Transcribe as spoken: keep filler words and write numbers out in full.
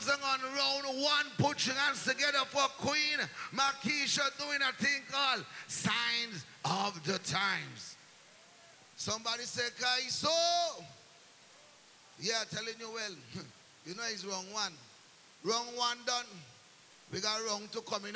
song on round one. Put your hands together for Queen Makisha doing a thing called Signs of the Times. Somebody say, Kaiso. Yeah, telling you well. You know it's wrong one. Wrong one done. We got wrong to come in.